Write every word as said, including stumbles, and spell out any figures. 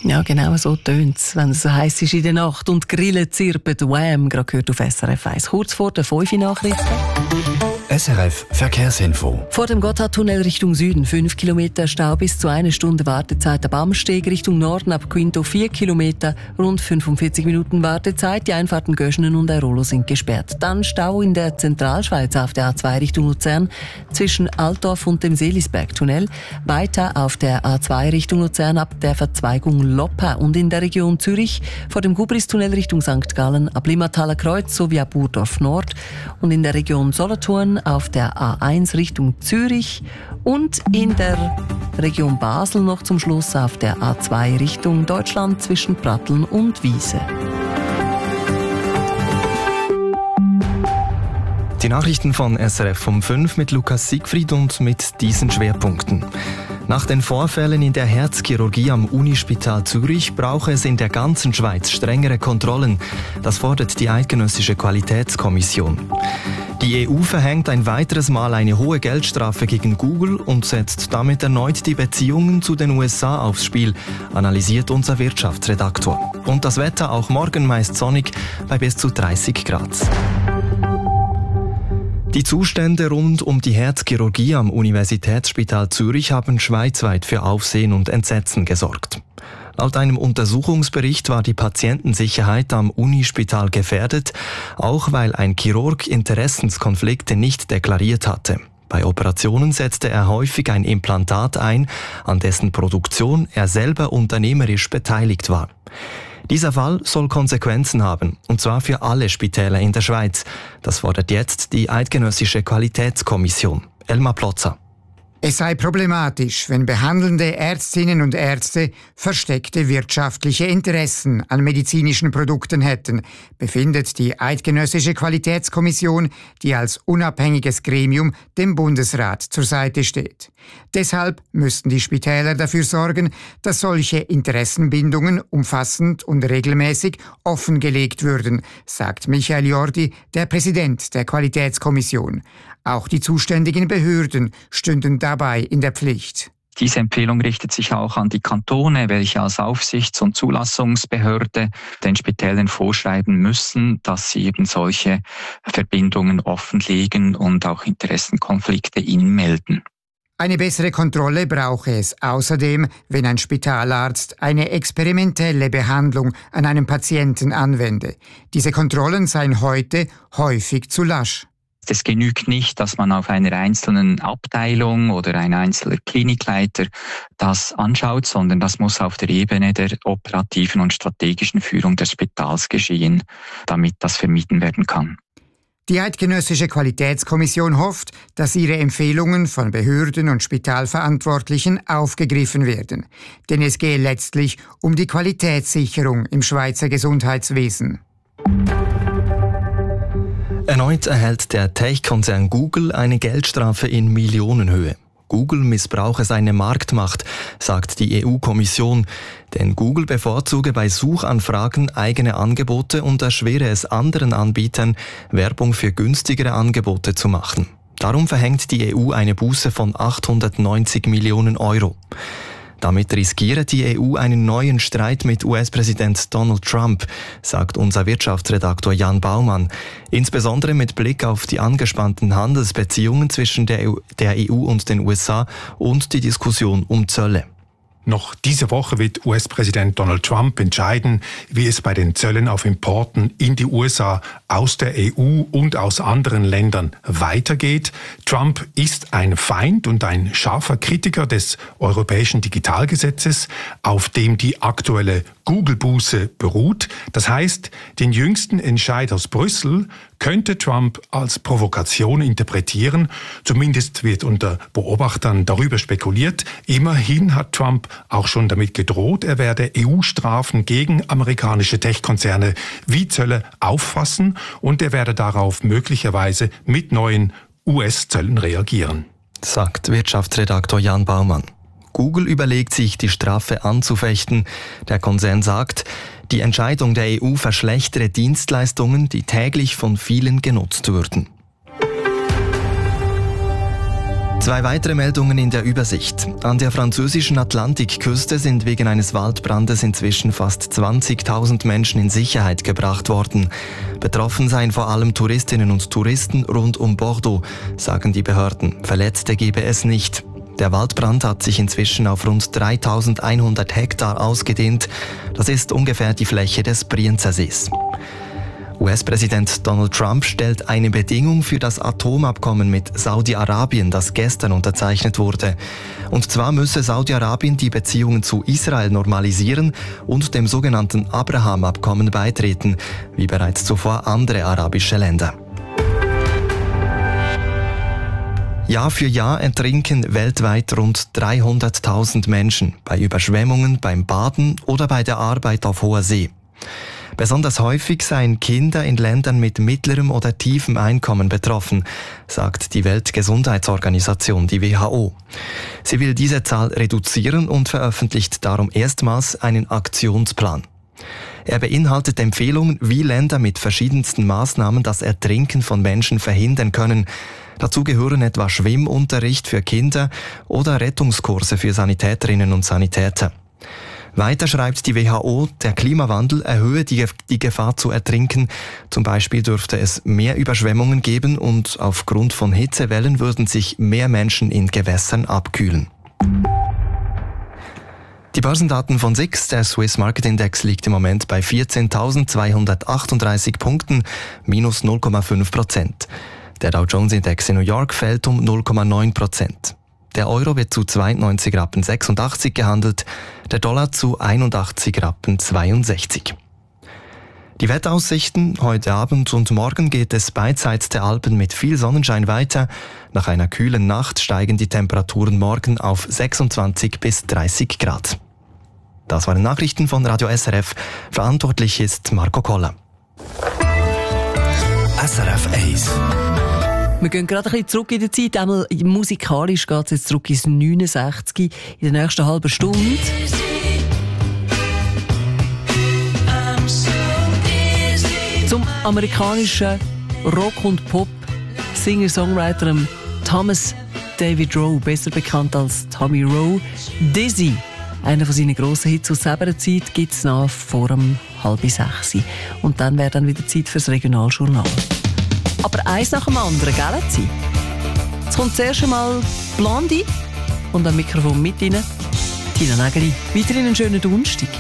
Ja, genau so tönt es, wenn es so heiß ist in der Nacht und die Grillen zirpen. Wham, gerade gehört auf S R F eins. Kurz vor der fünf Uhr Nachrichten. S R F Verkehrsinfo. Vor dem Gotthardtunnel Richtung Süden fünf Kilometer Stau bis zu eine Stunde Wartezeit. Ab Amsteg Richtung Norden ab Quinto vier Kilometer, rund fünfundvierzig Minuten Wartezeit. Die Einfahrten Göschenen und Airolo sind gesperrt. Dann Stau in der Zentralschweiz auf der A zwei Richtung Luzern zwischen Altdorf und dem Seelisbergtunnel. Weiter auf der A zwei Richtung Luzern ab der Verzweigung Loppa und in der Region Zürich vor dem Gubristunnel Richtung Sankt Gallen ab Limmathaler Kreuz sowie ab Burdorf Nord und in der Region Solothurn auf der A eins Richtung Zürich und in der Region Basel noch zum Schluss auf der A zwei Richtung Deutschland zwischen Pratteln und Wiese. Die Nachrichten von S R F um fünf mit Lukas Siegfried und mit diesen Schwerpunkten. Nach den Vorfällen in der Herzchirurgie am Unispital Zürich brauche es in der ganzen Schweiz strengere Kontrollen. Das fordert die Eidgenössische Qualitätskommission. Die E U verhängt ein weiteres Mal eine hohe Geldstrafe gegen Google und setzt damit erneut die Beziehungen zu den U S A aufs Spiel, analysiert unser Wirtschaftsredaktor. Und das Wetter auch morgen meist sonnig bei bis zu dreißig Grad. Die Zustände rund um die Herzchirurgie am Universitätsspital Zürich haben schweizweit für Aufsehen und Entsetzen gesorgt. Laut einem Untersuchungsbericht war die Patientensicherheit am Unispital gefährdet, auch weil ein Chirurg Interessenskonflikte nicht deklariert hatte. Bei Operationen setzte er häufig ein Implantat ein, an dessen Produktion er selber unternehmerisch beteiligt war. Dieser Fall soll Konsequenzen haben, und zwar für alle Spitäler in der Schweiz. Das fordert jetzt die Eidgenössische Qualitätskommission. Elmar Plotzer. Es sei problematisch, wenn behandelnde Ärztinnen und Ärzte versteckte wirtschaftliche Interessen an medizinischen Produkten hätten, befindet die Eidgenössische Qualitätskommission, die als unabhängiges Gremium dem Bundesrat zur Seite steht. Deshalb müssten die Spitäler dafür sorgen, dass solche Interessenbindungen umfassend und regelmäßig offengelegt würden, sagt Michael Jordi, der Präsident der Qualitätskommission. Auch die zuständigen Behörden stünden dabei in der Pflicht. Diese Empfehlung richtet sich auch an die Kantone, welche als Aufsichts- und Zulassungsbehörde den Spitälern vorschreiben müssen, dass sie eben solche Verbindungen offenlegen und auch Interessenkonflikte ihnen melden. Eine bessere Kontrolle brauche es außerdem, wenn ein Spitalarzt eine experimentelle Behandlung an einem Patienten anwende. Diese Kontrollen seien heute häufig zu lasch. Es genügt nicht, dass man auf einer einzelnen Abteilung oder ein einzelner Klinikleiter das anschaut, sondern das muss auf der Ebene der operativen und strategischen Führung des Spitals geschehen, damit das vermieden werden kann. Die Eidgenössische Qualitätskommission hofft, dass ihre Empfehlungen von Behörden und Spitalverantwortlichen aufgegriffen werden. Denn es gehe letztlich um die Qualitätssicherung im Schweizer Gesundheitswesen. Erneut erhält der Tech-Konzern Google eine Geldstrafe in Millionenhöhe. Google missbrauche seine Marktmacht, sagt die E U-Kommission. Denn Google bevorzuge bei Suchanfragen eigene Angebote und erschwere es anderen Anbietern, Werbung für günstigere Angebote zu machen. Darum verhängt die E U eine Buße von achthundertneunzig Millionen Euro. Damit riskiere die E U einen neuen Streit mit U S-Präsident Donald Trump, sagt unser Wirtschaftsredaktor Jan Baumann. Insbesondere mit Blick auf die angespannten Handelsbeziehungen zwischen der E U und den U S A und die Diskussion um Zölle. Noch diese Woche wird U S-Präsident Donald Trump entscheiden, wie es bei den Zöllen auf Importen in die U S A aus der E U und aus anderen Ländern weitergeht. Trump ist ein Feind und ein scharfer Kritiker des europäischen Digitalgesetzes, auf dem die aktuelle Google-Buße beruht. Das heißt, den jüngsten Entscheid aus Brüssel könnte Trump als Provokation interpretieren. Zumindest wird unter Beobachtern darüber spekuliert. Immerhin hat Trump auch schon damit gedroht, er werde E U-Strafen gegen amerikanische Tech-Konzerne wie Zölle auffassen und er werde darauf möglicherweise mit neuen U S-Zöllen reagieren. Sagt Wirtschaftsredaktor Jan Baumann. Google überlegt sich, die Strafe anzufechten. Der Konzern sagt, die Entscheidung der E U verschlechtere Dienstleistungen, die täglich von vielen genutzt würden. Zwei weitere Meldungen in der Übersicht. An der französischen Atlantikküste sind wegen eines Waldbrandes inzwischen fast zwanzigtausend Menschen in Sicherheit gebracht worden. Betroffen seien vor allem Touristinnen und Touristen rund um Bordeaux, sagen die Behörden. Verletzte gebe es nicht. Der Waldbrand hat sich inzwischen auf rund dreitausendeinhundert Hektar ausgedehnt. Das ist ungefähr die Fläche des Brienzer Sees. U S-Präsident Donald Trump stellt eine Bedingung für das Atomabkommen mit Saudi-Arabien, das gestern unterzeichnet wurde. Und zwar müsse Saudi-Arabien die Beziehungen zu Israel normalisieren und dem sogenannten Abraham-Abkommen beitreten, wie bereits zuvor andere arabische Länder. Jahr für Jahr ertrinken weltweit rund dreihunderttausend Menschen bei Überschwemmungen, beim Baden oder bei der Arbeit auf hoher See. Besonders häufig seien Kinder in Ländern mit mittlerem oder tiefem Einkommen betroffen, sagt die Weltgesundheitsorganisation, die W H O. Sie will diese Zahl reduzieren und veröffentlicht darum erstmals einen Aktionsplan. Er beinhaltet Empfehlungen, wie Länder mit verschiedensten Maßnahmen das Ertrinken von Menschen verhindern können. Dazu gehören etwa Schwimmunterricht für Kinder oder Rettungskurse für Sanitäterinnen und Sanitäter. Weiter schreibt die W H O, der Klimawandel erhöhe die, die Gefahr zu ertrinken. Zum Beispiel dürfte es mehr Überschwemmungen geben und aufgrund von Hitzewellen würden sich mehr Menschen in Gewässern abkühlen. Die Börsendaten von S I X, der Swiss Market Index, liegt im Moment bei vierzehntausendzweihundertachtunddreißig Punkten, minus null Komma fünf Prozent. Der Dow Jones Index in New York fällt um null Komma neun Prozent. Der Euro wird zu zweiundneunzig Rappen sechsundachtzig gehandelt, der Dollar zu einundachtzig Rappen zweiundsechzig. Die Wetteraussichten: Heute Abend und morgen geht es beidseits der Alpen mit viel Sonnenschein weiter. Nach einer kühlen Nacht steigen die Temperaturen morgen auf sechsundzwanzig bis dreißig Grad. Das waren Nachrichten von Radio S R F. Verantwortlich ist Marco Koller. S R F eins. Wir gehen gerade ein bisschen zurück in die Zeit. Einmal musikalisch geht es jetzt zurück ins neunundsechzig in der nächsten halben Stunde. Zum amerikanischen Rock- und Pop-Singer-Songwriter Thomas David Rowe, besser bekannt als Tommy Rowe. Dizzy, einer von seinen grossen Hits aus selber Zeit, gibt es nach vor um halb sechs. Und dann wäre dann wieder Zeit fürs Regionaljournal. Aber eins nach dem anderen, gell? Jetzt kommt zuerst einmal Blondie und am Mikrofon mit Ihnen Tina Nägeli. Weiterhin einen schönen Donnerstag.